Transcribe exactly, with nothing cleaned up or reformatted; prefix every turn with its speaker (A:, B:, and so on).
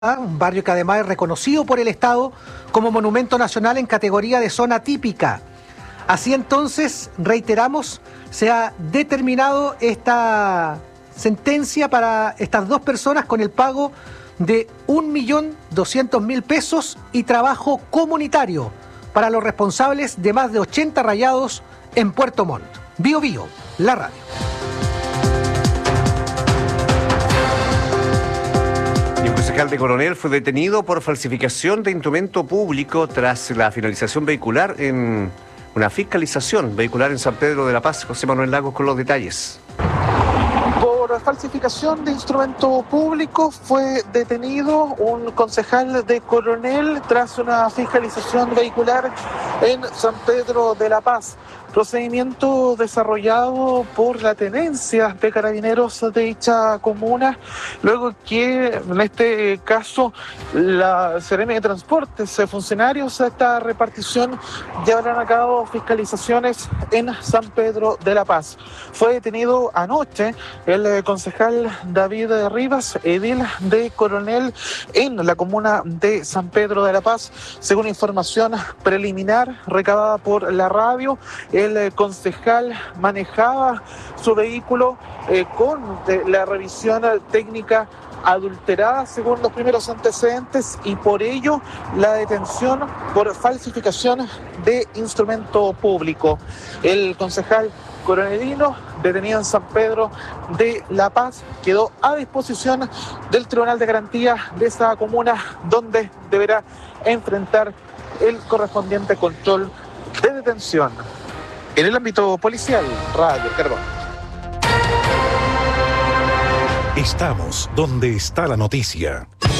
A: un barrio que además es reconocido por el Estado como monumento nacional en categoría de zona típica. Así entonces, reiteramos, se ha determinado esta sentencia para estas dos personas con el pago de un millón doscientos mil pesos y trabajo comunitario para los responsables de más de ochenta rayados en Puerto Montt. Bío Bío, la radio.
B: Y un concejal de Coronel fue detenido por falsificación de instrumento público tras la finalización vehicular en una fiscalización vehicular en San Pedro de la Paz. José Manuel Lagos con los detalles.
C: Por falsificación de instrumento público fue detenido un concejal de Coronel tras una fiscalización vehicular en San Pedro de la Paz. Procedimiento desarrollado por la tenencia de carabineros de dicha comuna, luego que en este caso la Seremi de Transportes, funcionarios de esta repartición, llevarán a cabo fiscalizaciones en San Pedro de la Paz. Fue detenido anoche el concejal David Rivas, edil de Coronel en la comuna de San Pedro de la Paz. Según información preliminar recabada por la radio, el concejal manejaba su vehículo eh, con eh, la revisión técnica adulterada según los primeros antecedentes, y por ello la detención por falsificación de instrumento público. El concejal coronelino, detenido en San Pedro de la Paz, quedó a disposición del Tribunal de Garantía de esa comuna, donde deberá enfrentar el correspondiente control de detención. En el ámbito policial, Radio Carbón.
D: Estamos donde está la noticia.